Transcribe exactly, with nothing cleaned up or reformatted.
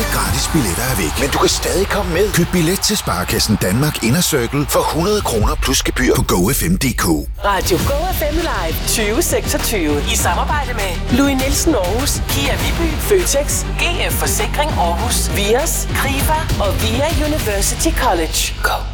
Alle gratis billetter er væk. Men du kan stadig komme med. Køb billet til Sparekassen Danmark Inner Circle for hundrede kroner plus gebyr på go f m punktum d k. Radio Go F M Live tyve seksogtyve i samarbejde med Louis Nielsen Aarhus, Kia Viby, Føtex, G F Forsikring Aarhus, Vios, Krifa og Via University College. Go!